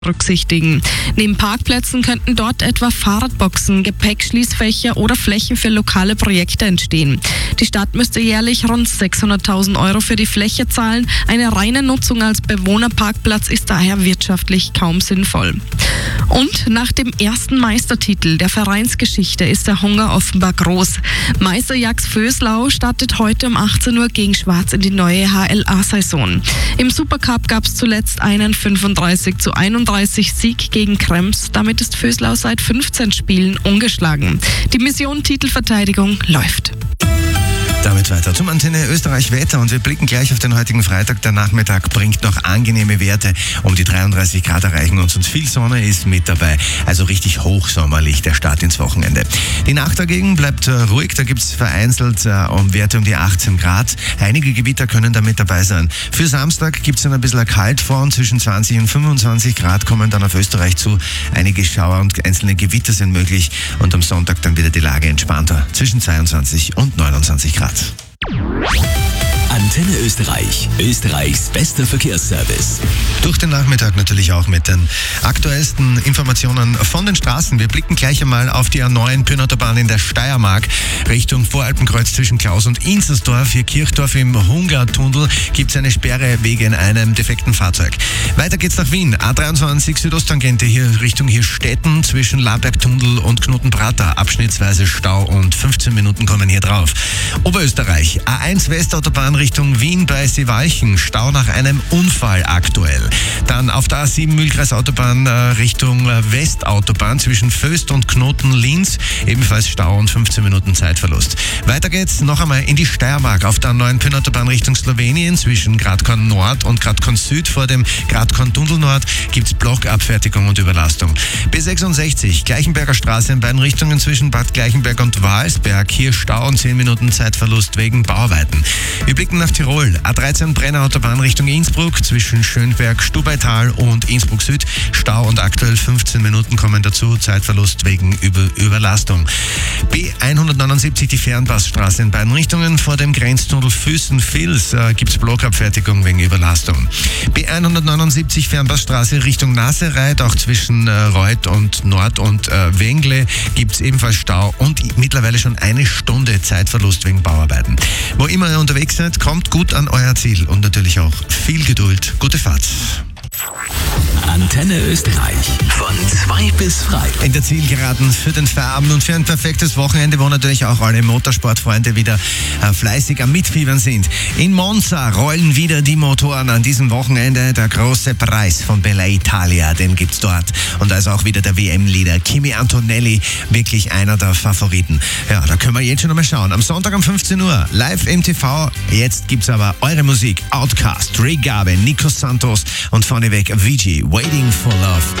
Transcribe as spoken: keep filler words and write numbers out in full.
berücksichtigen. Neben Parkplätzen könnten dort etwa Fahrradboxen, Gepäckschließfächer oder Flächen für lokale Projekte entstehen. Die Stadt müsste jährlich rund sechshunderttausend Euro für die Fläche zahlen. Eine reine Nutzung als Bewohnerparkplatz ist daher wirtschaftlich kaum sinnvoll. Und nach dem ersten Meistertitel der Vereinsgeschichte ist der Hunger offenbar groß. Meister Jax Vöslau startet heute um achtzehn Uhr gegen Schwarz in die neue H L A-Saison. Im Supercup gab es zuletzt einen fünfunddreißig zu einunddreißig Sieg gegen Krems. Damit ist Vöslau seit fünfzehn Spielen ungeschlagen. Die Mission Titelverteidigung läuft. Damit weiter zum Antenne Österreich Wetter und wir blicken gleich auf den heutigen Freitag. Der Nachmittag bringt noch angenehme Werte, um die dreiunddreißig Grad erreichen und sonst viel Sonne ist mit dabei. Also richtig hochsommerlich der Start ins Wochenende. Die Nacht dagegen bleibt äh, ruhig, da gibt's vereinzelt äh, um Werte um die achtzehn Grad. Einige Gewitter können da mit dabei sein. Für Samstag gibt's dann ein bisschen Kaltfront, zwischen zwanzig und fünfundzwanzig Grad kommen dann auf Österreich zu. Einige Schauer und einzelne Gewitter sind möglich und am Sonntag dann wieder die Lage entspannter, zwischen zweiundzwanzig und neunundzwanzig Grad. Antenne Österreich, Österreichs bester Verkehrsservice. Durch den Nachmittag natürlich auch mit den aktuellsten Informationen von den Straßen. Wir blicken gleich einmal auf die A neun Pyrnautobahn in der Steiermark Richtung Voralpenkreuz zwischen Klaus und Inzersdorf. Hier Kirchdorf im Hungartunnel gibt es eine Sperre wegen einem defekten Fahrzeug. Weiter geht's nach Wien. A dreiundzwanzig Südosttangente hier Richtung Hirstetten zwischen Labergtunnel und Knotenprater. Abschnittsweise Stau und fünfzehn Minuten kommen hier drauf. Oberösterreich. A eins Westautobahn Richtung Wien bei Seewalchen. Stau nach einem Unfall aktuell. Dann auf der A sieben Mühlkreisautobahn äh, Richtung äh, Westautobahn zwischen Föst und Knoten-Linz. Ebenfalls Stau und fünfzehn Minuten Zeitverlust. Weiter geht's noch einmal in die Steiermark. Auf der neuen Pyrnautobahn Richtung Slowenien zwischen Gradkorn Nord und Gradkorn Süd vor dem Gradkorn Tunnel Nord gibt's Blockabfertigung und Überlastung. B sechsundsechzig Gleichenberger Straße in beiden Richtungen zwischen Bad Gleichenberg und Walsberg. Hier Stau und zehn Minuten Zeitverlust wegen Bauarbeiten. Wir blicken nach Tirol. A dreizehn Brenner-Autobahn Richtung Innsbruck zwischen Schönberg, Stubaital und Innsbruck Süd. Stau und aktuell fünfzehn Minuten kommen dazu. Zeitverlust wegen Über- Überlastung. B hundertneunundsiebzig die Fernpassstraße in beiden Richtungen. Vor dem Grenztunnel Füssen-Vils äh, gibt es Blockabfertigung wegen Überlastung. B hundertneunundsiebzig Fernpassstraße Richtung Nassereit. Auch zwischen äh, Reuth und Nord und äh, Wengle gibt es ebenfalls Stau und mittlerweile schon eine Stunde Zeitverlust wegen Bauarbeiten. Wo immer ihr unterwegs seid, kommt gut an euer Ziel und natürlich auch viel Geduld. Gute Fahrt. Antenne Österreich von zwei bis frei. In der Zielgeraden für den Feierabend und für ein perfektes Wochenende, wo natürlich auch alle Motorsportfreunde wieder äh, fleißig am Mitfiebern sind. In Monza rollen wieder die Motoren an diesem Wochenende. Der große Preis von Bella Italia, den gibt's dort. Und da ist auch wieder der W M-Leader Kimi Antonelli, wirklich einer der Favoriten. Ja, da können wir jetzt schon einmal schauen. Am Sonntag um fünfzehn Uhr live im T V. Jetzt gibt's aber eure Musik. Outcast, Rick Gabe, Nico Santos und vorneweg V G, Waiting for Love.